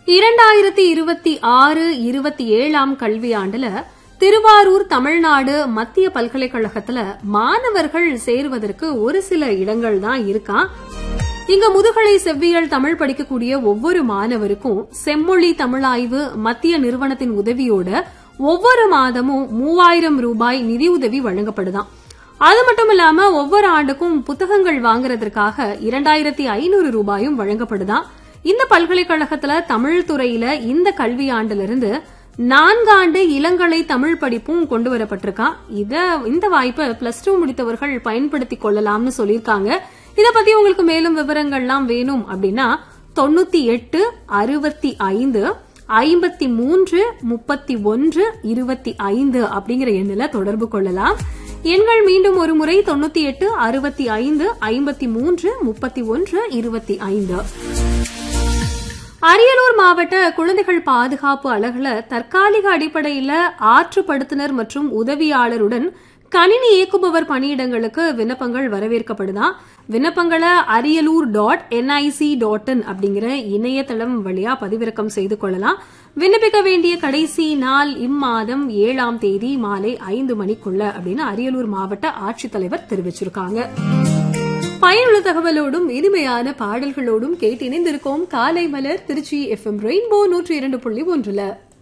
2026-27 கல்வியாண்டுல திருவாரூர் தமிழ்நாடு மத்திய பல்கலைக்கழகத்துல மாணவர்கள் சேருவதற்கு ஒரு சில இடங்கள் தான் இருக்காம். இங்க முதுகலை செவ்வியல் தமிழ் படிக்கக்கூடிய ஒவ்வொரு மாணவருக்கும் செம்மொழி தமிழாய்வு மத்திய நிறுவனத்தின் உதவியோட ஒவ்வொரு மாதமும் 3000 ரூபாய் நிதியுதவி வழங்கப்படுதாம். அது மட்டும் இல்லாம ஒவ்வொரு ஆண்டுக்கும் புத்தகங்கள் வாங்குறதற்காக 2500 ரூபாயும் வழங்கப்படுதாம். இந்த பல்கலைக்கழகத்துல தமிழ் துறையில இந்த கல்வியாண்டிலிருந்து 4 ஆண்டு இளங்கலை தமிழ் படிப்பும் கொண்டு வரப்பட்டிருக்கா. இந்த வாய்ப்பை +2 முடித்தவர்கள் பயன்படுத்திக் கொள்ளலாம்னு சொல்லியிருக்காங்க. இத பத்தி உங்களுக்கு மேலும் விவரங்கள்லாம் வேணும் அப்படின்னா 98 65 53 31 25 அப்படிங்கிற எண்ணில தொடர்பு கொள்ளலாம். எண்கள் மீண்டும் ஒரு முறை 98 65 53 31 25. அரியலூர் மாவட்ட குழந்தைகள் பாதுகாப்பு அலகுல தற்காலிக அடிப்படையில ஆற்றுப்படுத்துனர் மற்றும் உதவியாளருடன் கணினி இயக்குபவர் பணியிடங்களுக்கு விண்ணப்பங்கள் வரவேற்கப்படுதா. விண்ணப்பங்களை ariyalur.nic.in அப்படிங்கிற இணையதளம் வழியா பதிவிறக்கம் செய்து கொள்ளலாம். விண்ணப்பிக்க வேண்டிய கடைசி நாள் இம்மாதம் 7ஆம் தேதி மாலை 5 மணிக்குள்ள அப்படின்னு அரியலூர் மாவட்ட ஆட்சித்தலைவர் தெரிவிச்சிருக்காங்க. பயனுள்ள தகவலோடும் இனிமையான பாடல்களோடும் கேட்டு இணைந்திருக்கோம் காலை மலர் திருச்சி FM ரெயின்போ 102.1.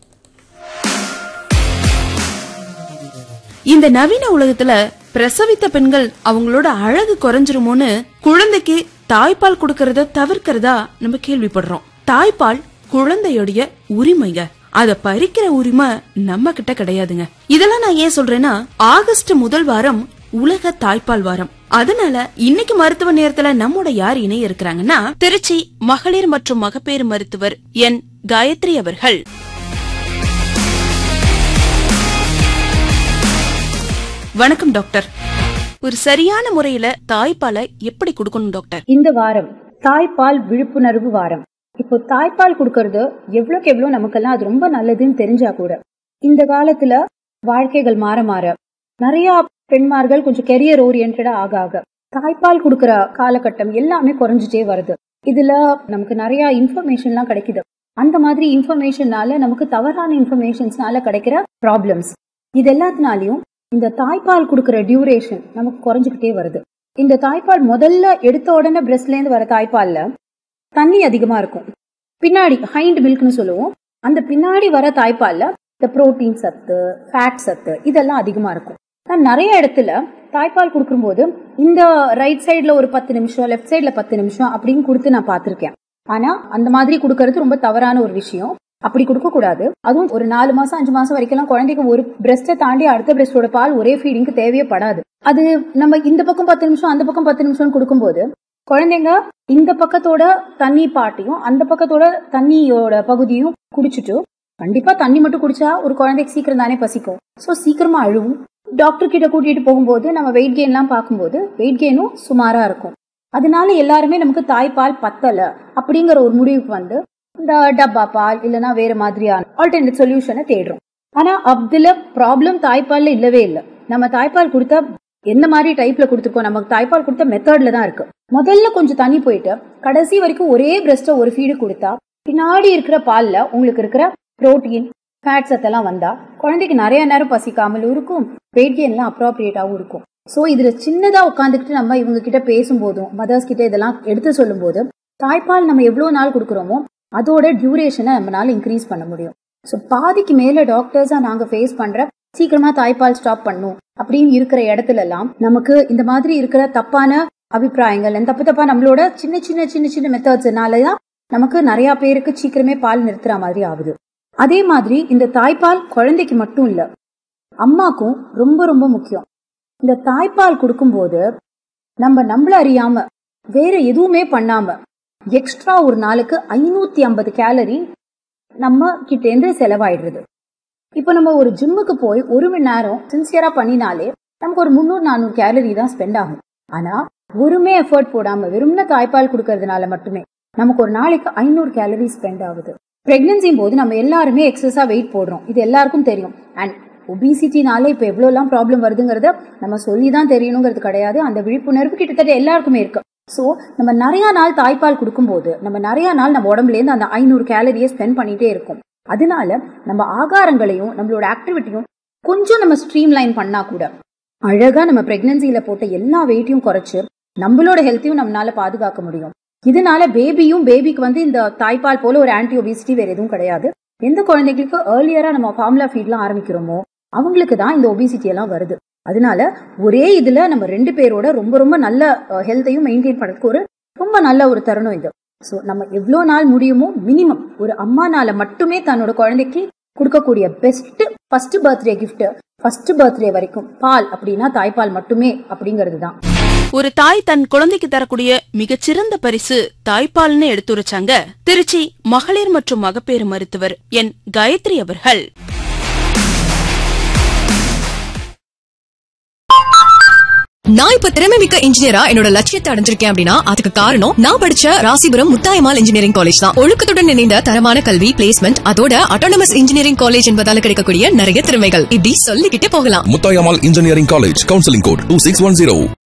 இந்த நவீன உலகத்துல பிரசவித்த பெண்கள் அவங்களோட அழகு குறைஞ்சிருமோன்னு குழந்தைக்கு தாய்ப்பால் கொடுக்கறத தவிர்க்கிறதா நம்ம கேள்விப்படுறோம். தாய்ப்பால் குழந்தையுடைய உரிமைங்க, அத பறிக்கிற உரிமை நம்ம கிட்ட கிடையாதுங்க. இதெல்லாம் நான் ஏன் சொல்றேன்னா, ஆகஸ்ட் முதல் வாரம் உலக தாய்ப்பால் வாரம். அதனால இன்னைக்கு மருத்துவ நேரத்துல நம்மோட யார் இணைய இருக்கிறாங்கன்னா, திருச்சி மகளிர் மற்றும் மகப்பேறு மருத்துவர் என் காயத்ரி அவர்கள். வணக்கம் டாக்டர். ஒரு சரியான முறையில தாய்ப்பாலை எப்படி கொடுக்கணும் டாக்டர்? இந்த வாரம் தாய்ப்பால் விழிப்புணர்வு வாரம். இப்போ தாய்ப்பால் கொடுக்கறது எவ்வளவுக்கு எவ்வளவு நமக்கெல்லாம் அது ரொம்ப நல்லதுன்னு தெரிஞ்சா கூட, இந்த காலத்துல வாழ்க்கைகள் மாற மாற நிறைய பெண்மார்கள் கொஞ்சம் கெரியர் ஓரியன்டா ஆக தாய்ப்பால் கொடுக்கற காலகட்டம் எல்லாமே குறைஞ்சிட்டே வருது. இதுல நமக்கு நிறைய இன்ஃபர்மேஷன்லாம் கிடைக்குது. அந்த மாதிரி இன்ஃபர்மேஷன்னால நமக்கு தவறான இன்ஃபர்மேஷன்ஸ்னால கிடைக்கிற ப்ராப்ளம்ஸ், இது எல்லாத்தினாலையும் இந்த தாய்ப்பால் கொடுக்கற டியூரேஷன் நமக்கு குறைஞ்சுக்கிட்டே வருது. இந்த தாய்ப்பால் முதல்ல எடுத்த உடனே பிரஸ்ட்ல இருந்து வர தாய்ப்பால்ல தண்ணி அதிகமா இருக்கும். பின்னாடி ஹைண்ட் மில்க்னு சொல்லுவோம். அந்த பின்னாடி வர தாய்ப்பால்ல இந்த புரோட்டீன் சத்து, ஃபேட் சத்து இதெல்லாம் அதிகமா இருக்கும். நான் நிறைய இடத்துல தாய்ப்பால் கொடுக்கும்போது இந்த ரைட் சைட்ல ஒரு 10 நிமிஷம், லெஃப்ட் சைட்ல 10 நிமிஷம் அப்படின்னு கொடுத்து நான் பாத்திருக்கேன். ஆனா அந்த மாதிரி கொடுக்கறது ரொம்ப தவறான ஒரு விஷயம். அப்படி கொடுக்க கூடாது. அதுவும் ஒரு 4 மாசம் 5 மாசம் வரைக்கும் குழந்தைக்கு ஒரு பிரஸ்ட தாண்டி அடுத்த பிரஸ்டோட பால் ஒரே ஃபீடிங்க்கு தேவையப்படாது. அது நம்ம இந்த பக்கம் 10 நிமிஷம் அந்த பக்கம் 10 நிமிஷம் கொடுக்கும்போது குழந்தைங்க இந்த பக்கத்தோட தண்ணி பாட்டியும் அந்த பக்கத்தோட தண்ணியோட பகுதியும் குடிச்சிட்டு, கண்டிப்பா தண்ணி மட்டும் குடிச்சா ஒரு குழந்தைக்கு சீக்கிரம் தானே பசிக்கும். சோ சீக்கிரமா அழுவும். டாக்டர் கிட்ட கூட்டிட்டு போகும்போது நம்ம வெயிட் கெயின் எல்லாம் பார்க்கும்போது வெயிட் கெயினும் சுமாரா இருக்கும். அதனால எல்லாருமே நமக்கு தாய்ப்பால் பத்தல அப்படிங்கிற ஒரு முடிவுக்கு வந்து இந்த டப்பா பால் இல்லைன்னா வேற மாதிரியான ஆல்டர்னேட் சொல்யூஷனை தேடுறோம். ஆனா அதுல ப்ராப்ளம் தாய்ப்பால்ல இல்லவே இல்லை. நம்ம தாய்ப்பால் கொடுத்தா எந்த மாதிரி டைப்ல கொடுத்துருக்கோம், நமக்கு தாய்ப்பால் கொடுத்த மெத்தட்ல தான் இருக்கு. முதல்ல கொஞ்சம் தண்ணி போயிட்டு கடைசி வரைக்கும் ஒரே பிரஸ்ட ஒரு ஃபீடு கொடுத்தா பின்னாடி இருக்கிற பால்ல உங்களுக்கு இருக்கிற புரோட்டீன், ஃபேட் சத்தெல்லாம் வந்தா குழந்தைக்கு நிறைய நேரம் பசிக்காமலும் இருக்கும், வெயிட் கெயின் எல்லாம் அப்ராப்ரியேட்டாவும் இருக்கும். சோ இதுல சின்னதா உட்காந்துக்கிட்டு நம்ம இவங்க கிட்ட பேசும்போதும் மதர்ஸ் கிட்ட இதெல்லாம் எடுத்து சொல்லும் போது தாய்ப்பால் நம்ம எவ்வளவு நாள் கொடுக்குறோமோ அதோட டியூரேஷனை நம்மளால இன்க்ரீஸ் பண்ண முடியும். சோ பாதிக்கு மேல டாக்டர்ஸா நாங்க ஃபேஸ் பண்ற சீக்கிரமா தாய்ப்பால் ஸ்டாப் பண்ணும் அப்படின்னு இருக்கிற இடத்துல எல்லாம் நமக்கு இந்த மாதிரி இருக்கிற தப்பான அபிப்பிராயங்கள், தப்பா நம்மளோட சின்ன சின்ன சின்ன சின்ன மெத்தட்ஸ்னாலதான் நமக்கு நிறைய பேருக்கு சீக்கிரமே பால் நிறுத்துற மாதிரி ஆகுது. அதே மாதிரி இந்த தாய்ப்பால் குழந்தைக்கு மட்டும் இல்ல, அம்மாக்கும் ரொம்ப ரொம்ப முக்கியம். இந்த தாய்ப்பால் கொடுக்கும்போது நம்மள அறியாம வேற எதுவுமே பண்ணாம எக்ஸ்ட்ரா ஒரு நாளுக்கு 550 கேலரி நம்ம கிட்ட இருந்து செலவாயிடுறது. இப்ப நம்ம ஒரு ஜிம்முக்கு போய் 1 மணி நேரம் சின்சியரா பண்ணினாலே நமக்கு ஒரு 300-400 கேலரி தான் ஸ்பெண்ட் ஆகும். ஆனா ஒருமே எஃபர்ட் போடாம வெறும்ன தாய்ப்பால் கொடுக்கறதுனால மட்டுமே நமக்கு ஒரு நாளைக்கு 500 கேலரி ஸ்பெண்ட் ஆகுது. பிரெக்னன்சியும் போது நம்ம எல்லாருமே எக்ஸஸா வெயிட் போடுறோம், இது எல்லாருக்கும் தெரியும். அண்ட் ஒபிசிட்டினால இப்ப எவ்வளவு எல்லாம் ப்ராப்ளம் வருதுங்கிறத நம்ம சொல்லிதான் தெரியணுங்கிறது கிடையாது. அந்த விழிப்புணர்வு கிட்டத்தட்ட எல்லாருக்குமே இருக்கு. சோ நம்ம நிறைய நாள் தாய்ப்பால் கொடுக்கும்போது நம்ம நிறைய நாள் நம்ம உடம்புல இருந்து அந்த 500 கேலரியை ஸ்பெண்ட் பண்ணிட்டே இருக்கும். அதனால நம்ம ஆகாரங்களையும் நம்மளோட ஆக்டிவிட்டியும் கொஞ்சம் நம்ம ஸ்ட்ரீம்லைன் பண்ணா கூட அழகா நம்ம பிரெக்னன்சில போட்ட எல்லா வெயிட்டையும் குறைச்சு நம்மளோட ஹெல்த்தையும் நம்மளால பாதுகாக்க முடியும். இதனால பேபிக்கு இந்த தாய்ப்பால் போல ஒரு ஆன்டி ஒபிசிட்டி வேற எதுவும் கிடையாது. எந்த குழந்தைகளுக்கு ஏர்லியரா நம்ம ஃபார்முலா ஃபீட்லாம் ஆரம்பிக்கிறோமோ அவங்களுக்கு தான் இந்த ஒபிசிட்டி எல்லாம் வருது. அதனால ஒரே இதுல நம்ம 2 பேரோட ரொம்ப ரொம்ப நல்ல ஹெல்த்தையும் மெயின்டைன் பண்றதுக்கு ஒரு ரொம்ப நல்ல ஒரு தருணம் இது. சோ நம்ம எவ்வளவு நாள் முடியுமோ மினிமம் ஒரு அம்மானால மட்டுமே தன்னோட குழந்தைக்கு கொடுக்கக்கூடிய best first birthday gift, first birthday வரைக்கும் பால் அப்படின்னா தாய்ப்பால் மட்டுமே அப்படிங்கிறது தான். ஒரு தாய் தன் குழந்தைக்கு தரக்கூடிய மிகச்சிறந்த பரிசு தாய்ப்பால்னு எடுத்துரைச்சாங்க திருச்சி மகளிர் மற்றும் மகப்பேறு மருத்துவர் என் காயத்ரி அவர்கள். நான் இப்ப திறமைமிக்க இன்ஜினியரா என்னோட லட்சியத்தை அடைஞ்சிருக்கேன் அப்படின்னா அதுக்கு காரணம் நான் படிச்ச ராசிபுரம் முத்தாயம்மாள் இன்ஜினியரிங் காலேஜ் தான். ஒழுக்கத்துடன் இணைந்த தரமான கல்வி, பிளேஸ்மெண்ட், அதோட அட்டானமஸ் இன்ஜினியரிங் காலேஜ் என்பதால கிடைக்கக்கூடிய நிறைய திறமைகள் இப்படி சொல்லிக்கிட்டே போகலாம். Muthayammal engineering college, counselling code 2610.